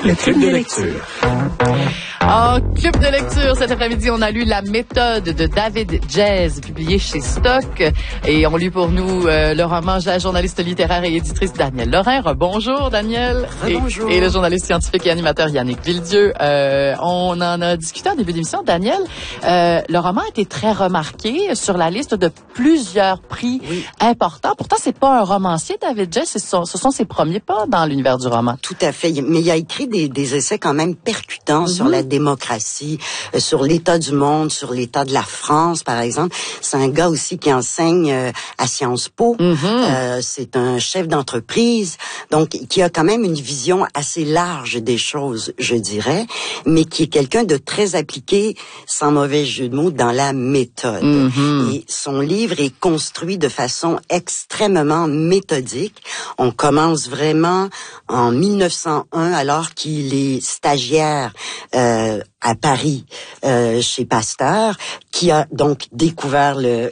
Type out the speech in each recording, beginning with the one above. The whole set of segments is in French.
Le club de lecture. En club de lecture, cet après-midi, on a lu La méthode de David Jazz, publié chez Stock. Et on lit pour nous le roman de la journaliste littéraire et éditrice Danielle Lorrain. Bonjour Danielle. Bonjour. Et le journaliste scientifique et animateur Yannick Villedieu. On en a discuté en début d'émission. Danielle, le roman a été très remarqué sur la liste de plusieurs prix importants. Pourtant, c'est pas un romancier, David Jazz. Ce sont ses premiers pas dans l'univers du roman. Tout à fait. Mais il a écrit des essais quand même percutants sur la démocratie, sur l'état du monde, sur l'état de la France, par exemple. C'est un gars aussi qui enseigne à Sciences Po. C'est un chef d'entreprise, donc qui a quand même une vision assez large des choses, je dirais, mais qui est quelqu'un de très appliqué, sans mauvais jeu de mots, dans la méthode. Et son livre est construit de façon extrêmement méthodique. On commence vraiment en 1901, alors qu'il est stagiaire à Paris chez Pasteur, qui a donc découvert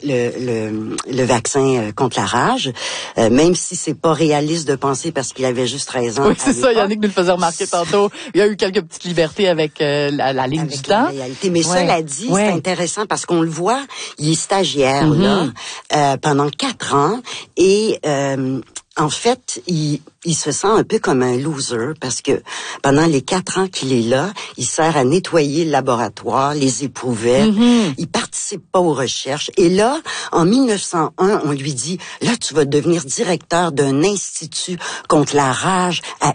le vaccin contre la rage, même si c'est pas réaliste de penser parce qu'il avait juste 13 ans. Oui, c'est ça, Yannick nous le faisait remarquer tantôt. Il y a eu quelques petites libertés avec la ligne du temps. Réalité. Mais cela dit, c'est intéressant parce qu'on le voit, il est stagiaire là pendant 4 ans et en fait, il se sent un peu comme un loser parce que pendant les 4 ans qu'il est là, il sert à nettoyer le laboratoire, les éprouvettes. Il participe pas aux recherches. Et là, en 1901, on lui dit, là, tu vas devenir directeur d'un institut contre la rage à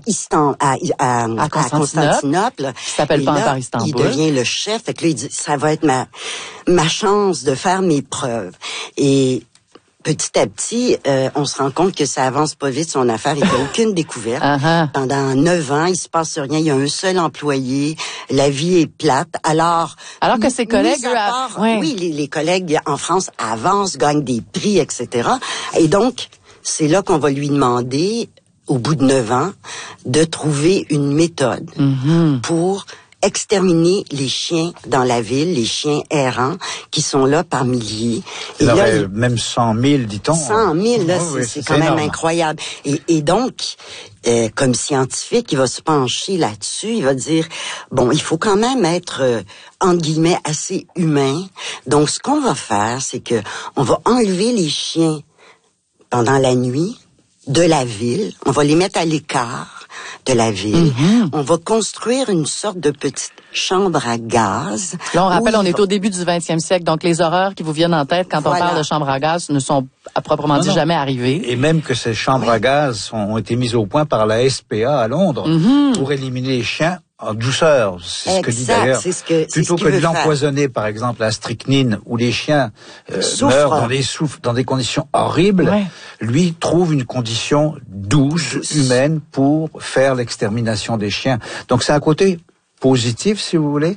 Constantinople. Qui s'appelle pas encore Istanbul. Il devient le chef. Fait que là, il dit, ça va être ma chance de faire mes preuves. Et petit à petit, on se rend compte que ça avance pas vite, son affaire. Il n'y a aucune découverte. Pendant 9 ans, il se passe rien. Il y a un seul employé. La vie est plate. Alors que ses collègues... les collègues en France avancent, gagnent des prix, etc. Et donc, c'est là qu'on va lui demander, au bout de 9 ans, de trouver une méthode pour exterminer les chiens dans la ville, les chiens errants qui sont là par milliers. Et là, même 100 000, dit-on. 100 000, là, c'est quand même incroyable. Et donc, comme scientifique, il va se pencher là-dessus, il va dire, bon, il faut quand même être, entre guillemets, assez humain. Donc, ce qu'on va faire, c'est que on va enlever les chiens pendant la nuit de la ville, on va les mettre à l'écart de la ville. On va construire une sorte de petite chambre à gaz. Là, on rappelle, on est au début du 20e siècle, donc les horreurs qui vous viennent en tête quand on parle de chambre à gaz ne sont à proprement dit jamais arrivées. Et même que ces chambres à gaz ont été mises au point par la SPA à Londres pour éliminer les chiens en douceur. C'est ce que dit d'ailleurs. Plutôt que de l'empoisonner, par exemple, à strychnine, où les chiens meurent dans des conditions horribles, lui trouve une condition douce, humaine, pour faire l'extermination des chiens. Donc c'est un côté positif, si vous voulez,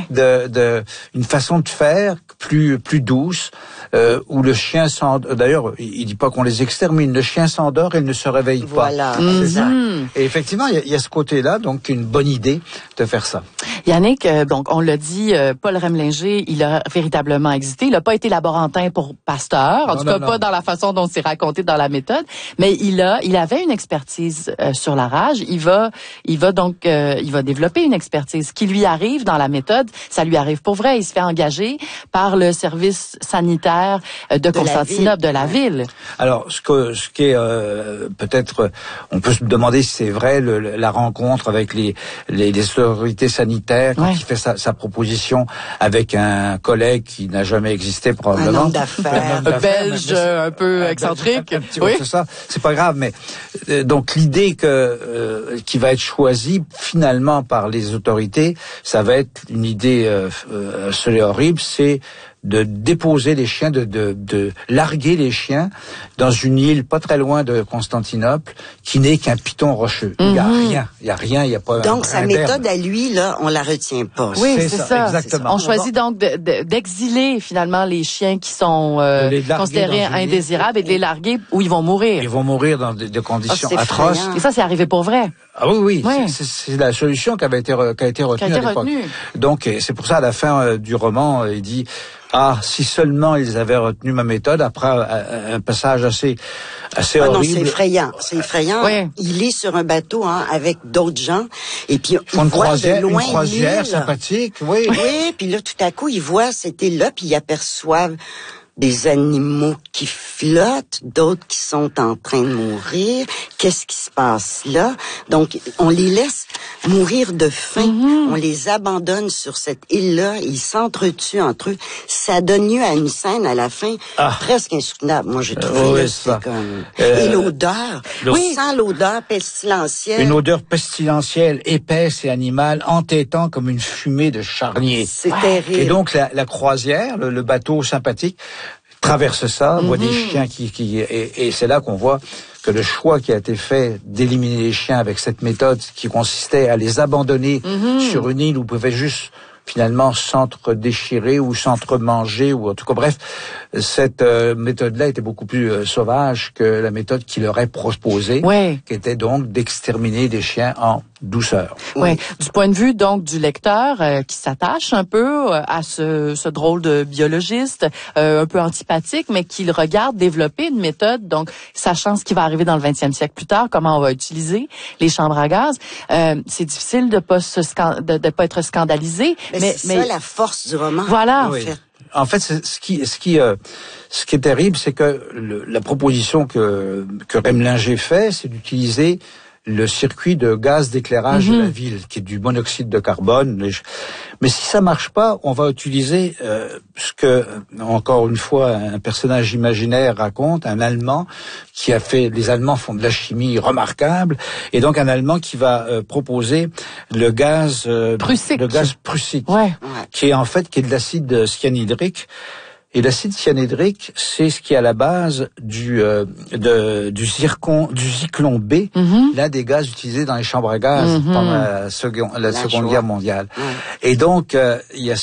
de une façon de faire plus douce, où le chien d'ailleurs, il dit pas qu'on les extermine, le chien s'endort et il ne se réveille pas. Voilà. Et effectivement, il y a ce côté-là, donc une bonne idée de faire ça. Yannick, donc on l'a dit, Paul Remlinger, il a véritablement existé. Il n'a pas été laborantin pour Pasteur, en tout cas pas dans la façon dont c'est raconté dans la méthode, mais il avait une expertise sur la rage. Il va développer une expertise. Ce qui lui arrive dans la méthode, ça lui arrive pour vrai. Il se fait engager par le service sanitaire de Constantinople, de la ville. Alors, ce qui est peut-être, on peut se demander si c'est vrai, la rencontre avec les autorités sanitaires quand il fait sa proposition avec un collègue qui n'a jamais existé probablement. Un homme d'affaires. Belge, un peu excentrique. C'est ça. C'est pas grave, mais donc l'idée qui va être choisie finalement par les autorités, ça va être une idée assez horrible, c'est de déposer les chiens, de larguer les chiens dans une île pas très loin de Constantinople, qui n'est qu'un piton rocheux. Il y a rien, il y a pas. Donc sa méthode à lui, là, on la retient pas. Oui, c'est ça. Exactement. On choisit donc d'exiler finalement les chiens qui sont considérés indésirables et de les larguer où ils vont mourir. Ils vont mourir dans des conditions atroces. Et ça, c'est arrivé pour vrai. Ah oui, c'est la solution qui a été retenue à l'époque. Donc, c'est pour ça, à la fin du roman, il dit... Ah, si seulement ils avaient retenu ma méthode après un passage assez horrible. Non, c'est effrayant. Oui. Il est sur un bateau avec d'autres gens et puis ils font une croisière sympathique. Oui. Oui, puis là tout à coup ils voient cette île-là puis ils aperçoivent des animaux qui flottent, d'autres qui sont en train de mourir. Qu'est-ce qui se passe là? Donc, on les laisse mourir de faim. On les abandonne sur cette île-là. Ils s'entretuent entre eux. Ça donne lieu à une scène à la fin presque insoutenable. Moi, j'ai trouvé c'est comme... Et l'odeur. On sent l'odeur pestilentielle. Une odeur pestilentielle, épaisse et animale, entêtant comme une fumée de charnier. C'est terrible. Et donc, la croisière, le bateau sympathique, traverse ça, voit des chiens et c'est là qu'on voit que le choix qui a été fait d'éliminer les chiens avec cette méthode qui consistait à les abandonner sur une île où ils pouvaient juste finalement s'entre-déchirer ou s'entre-manger ou en tout cas bref, cette méthode-là était beaucoup plus sauvage que la méthode qui leur est proposée, qui était donc d'exterminer des chiens en douceur. Oui. Du point de vue donc du lecteur qui s'attache un peu à ce drôle de biologiste un peu antipathique, mais qui le regarde développer une méthode, donc sachant ce qui va arriver dans le 20e siècle plus tard, comment on va utiliser les chambres à gaz, c'est difficile de pas être scandalisé. Mais c'est ça la force du roman. Voilà. En fait, ce qui est terrible, c'est que la proposition que Remlinger fait, c'est d'utiliser le circuit de gaz d'éclairage de la ville, qui est du monoxyde de carbone. Mais si ça marche pas, on va utiliser ce que, encore une fois, un personnage imaginaire raconte, un Allemand qui a fait... Les Allemands font de la chimie remarquable, et donc un Allemand qui va proposer le gaz prussique. Le gaz prussique, qui est en fait de l'acide cyanhydrique. Et l'acide cyanhydrique, c'est ce qui est à la base du zyklon B, l'un des gaz utilisés dans les chambres à gaz pendant la Seconde Guerre mondiale. Et donc, il y a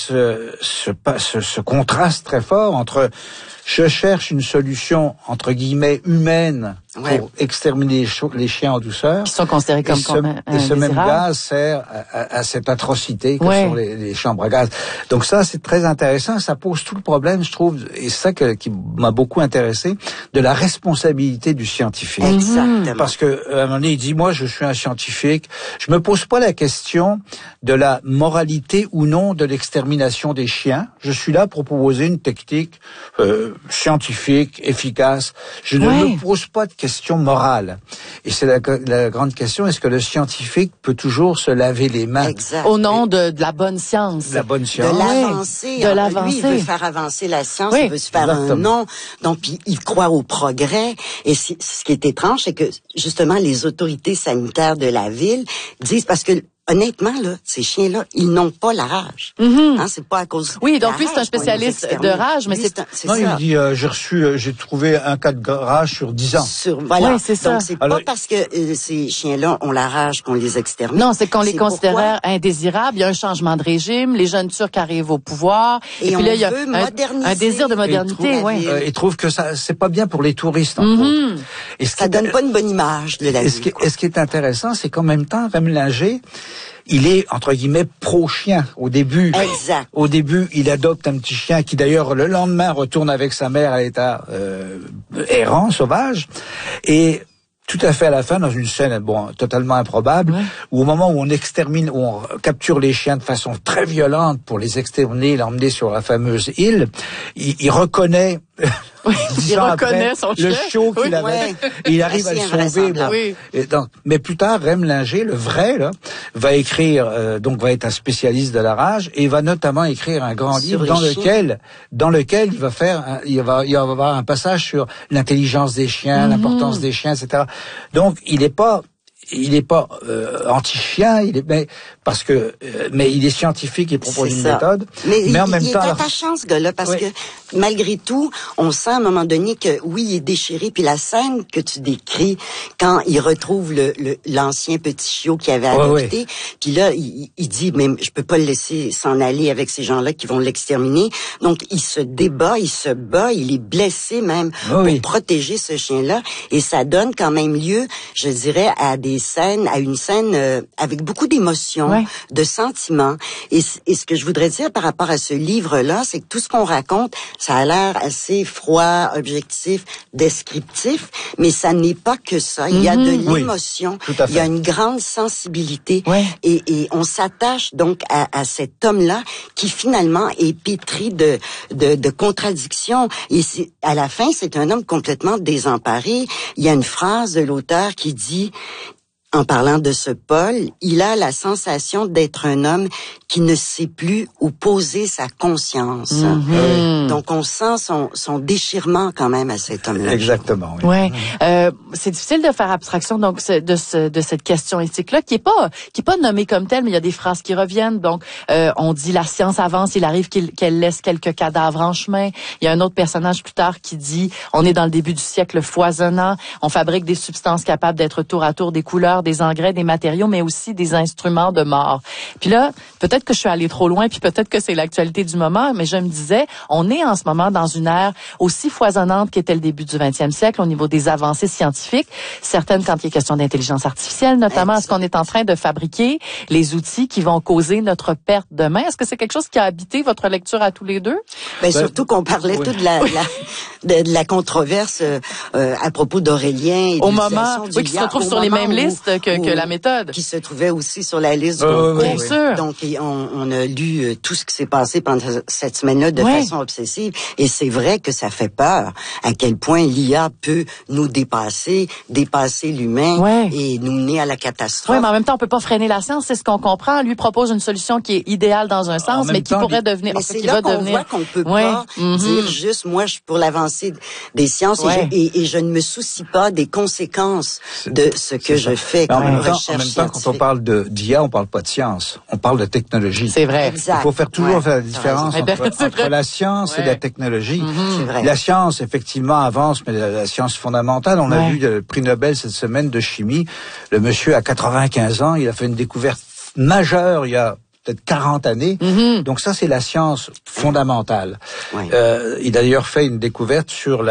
ce contraste très fort entre je cherche une solution, entre guillemets, humaine pour exterminer les chiens en douceur. Qui sont considérés comme et ce même gaz sert à cette atrocité que sont les chambres à gaz. Donc ça, c'est très intéressant. Ça pose tout le problème, je trouve, et c'est ça qui m'a beaucoup intéressé, de la responsabilité du scientifique. Exactement. Parce que, à un moment donné, il dit, moi, je suis un scientifique. Je me pose pas la question de la moralité ou non de l'extermination des chiens. Je suis là pour proposer une technique scientifique, efficace. Je ne me pose pas de question morale. Et c'est la grande question, est-ce que le scientifique peut toujours se laver les mains au nom de la bonne science? De la bonne science. De l'avancée. De l'avancée. Lui, il veut faire avancer la science, il veut se faire un nom. Donc, il croit au progrès. Et ce qui est étrange, c'est que, justement, les autorités sanitaires de la ville disent, parce que honnêtement, là, ces chiens-là, ils n'ont pas la rage. C'est pas à cause. Oui, donc lui, c'est un spécialiste de rage, mais c'est non, il dit, j'ai trouvé un cas de rage sur 10 ans. Voilà. Oui, c'est ça. Donc, c'est pas parce que ces chiens-là ont la rage qu'on les extermine. Non, c'est qu'on les considère indésirables. Il y a un changement de régime. Les jeunes Turcs arrivent au pouvoir. Et puis là, il y a un désir de modernité. Ils trouvent que ça, c'est pas bien pour les touristes. Et ça donne pas une bonne image de la ville. Et ce qui est intéressant, c'est qu'en même temps, Remlinger, il est, entre guillemets, pro-chien au début. Exact. Au début, il adopte un petit chien qui, d'ailleurs, le lendemain, retourne avec sa mère à l'état errant, sauvage. Et tout à fait à la fin, dans une scène totalement improbable, où au moment où on capture les chiens de façon très violente pour les exterminer, l'emmener sur la fameuse île, il reconnaît... il reconnaît son chien. Le show qu'il avait. Il arrive à le sauver. Et donc, mais plus tard, Remlinger, le vrai, là, va écrire, va être un spécialiste de la rage, et il va notamment écrire un grand livre dans lequel il va y avoir un passage sur l'intelligence des chiens, l'importance des chiens, etc. Donc, il n'est pas anti-chien, mais il est scientifique, il propose une méthode. Mais en même temps, il est attachant, ce gars-là, parce que malgré tout, on sent à un moment donné que oui, il est déchiré. Puis la scène que tu décris, quand il retrouve l'ancien petit chiot qu'il avait adopté, puis là, il dit, mais je peux pas le laisser s'en aller avec ces gens-là qui vont l'exterminer. Donc, il se débat, il se bat, il est blessé même pour protéger ce chien-là. Et ça donne quand même lieu, je dirais, à des scènes, à une scène avec beaucoup d'émotions, de sentiments. Et ce que je voudrais dire par rapport à ce livre-là, c'est que tout ce qu'on raconte, ça a l'air assez froid, objectif, descriptif, mais ça n'est pas que ça. Il y a de l'émotion, il y a une grande sensibilité, et on s'attache donc à cet homme-là qui finalement est pétri de contradictions. Et à la fin, c'est un homme complètement désemparé. Il y a une phrase de l'auteur qui dit, en parlant de ce Paul, il a la sensation d'être un homme qui ne sait plus où poser sa conscience. Donc on sent son déchirement quand même à cet homme-là. Exactement. Oui. C'est difficile de faire abstraction donc de cette question éthique-là qui est pas nommée comme telle, mais il y a des phrases qui reviennent. Donc on dit la science avance, il arrive qu'elle laisse quelques cadavres en chemin. Il y a un autre personnage plus tard qui dit on est dans le début du siècle foisonnant, on fabrique des substances capables d'être tour à tour des couleurs, des engrais, des matériaux, mais aussi des instruments de mort. Puis là, peut-être que je suis allée trop loin, puis peut-être que c'est l'actualité du moment, mais je me disais, on est en ce moment dans une ère aussi foisonnante qu'était le début du 20e siècle au niveau des avancées scientifiques. Certaines, quand il est question d'intelligence artificielle, notamment, est-ce qu'on est en train de fabriquer les outils qui vont causer notre perte demain? Est-ce que c'est quelque chose qui a habité votre lecture à tous les deux? Surtout qu'on parlait tout de la controverse à propos d'Aurélien et au moment, qui se retrouve sur les mêmes listes que la méthode. Qui se trouvait aussi sur la liste du concours. Bien sûr. Donc, on a lu tout ce qui s'est passé pendant cette semaine-là de façon obsessive. Et c'est vrai que ça fait peur à quel point l'IA peut nous dépasser l'humain et nous mener à la catastrophe. Oui, mais en même temps, on peut pas freiner la science, c'est ce qu'on comprend. Lui propose une solution qui est idéale dans un sens, mais qui pourrait devenir... Mais c'est là qu'on voit qu'on peut pas dire juste, moi, je suis pour l'avancée des sciences et je ne me soucie pas des conséquences de ce que je fais comme recherche scientifique. En même temps, quand on parle d'IA, on parle pas de science, on parle de technologie. C'est vrai. Exact. Il faut faire toujours faire la différence entre la science et la technologie. C'est vrai. La science, effectivement, avance, mais la science fondamentale, on a vu le prix Nobel cette semaine de chimie. Le monsieur a 95 ans, il a fait une découverte majeure il y a peut-être 40 années. Donc ça, c'est la science fondamentale. Il a d'ailleurs fait une découverte sur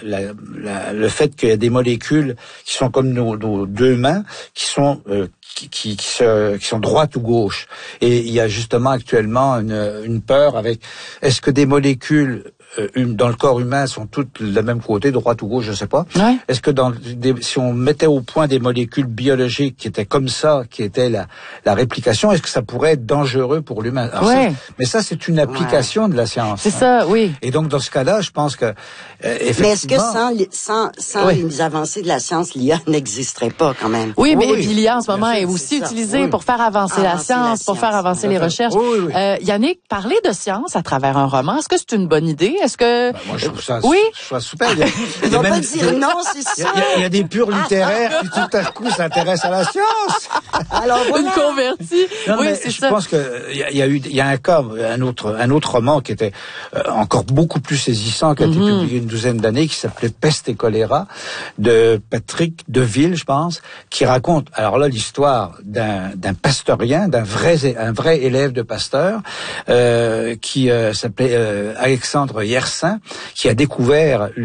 le fait qu'il y a des molécules qui sont comme nos deux mains, qui sont droite ou gauche. Et il y a justement actuellement une peur avec, est-ce que des molécules dans le corps humain sont toutes de la même côté, droite ou gauche, je sais pas. Est-ce que si on mettait au point des molécules biologiques qui étaient comme ça, qui étaient la réplication, est-ce que ça pourrait être dangereux pour l'humain? Mais ça, c'est une application de la science. C'est ça, oui. Et donc, dans ce cas-là, je pense que effectivement... Mais est-ce que sans les avancées de la science, l'IA n'existerait pas quand même? Oui, mais l'IA en ce moment est aussi utilisée pour faire avancer la science, pour faire avancer les recherches. Yannick, parler de science à travers un roman, est-ce que c'est une bonne idée? Est-ce que... moi, je trouve ça super. Il va pas dire non, c'est ça. Il y a des purs littéraires qui tout à coup s'intéressent à la science. Alors voilà. Une convertie. Je pense que il y a un cas, un autre roman qui était encore beaucoup plus saisissant, qui a été publié une douzaine d'années, qui s'appelait Peste et choléra, de Patrick Deville, je pense, qui raconte, alors là, l'histoire d'un pasteurien, un vrai élève de Pasteur, qui s'appelait Alexandre Yersin, qui a découvert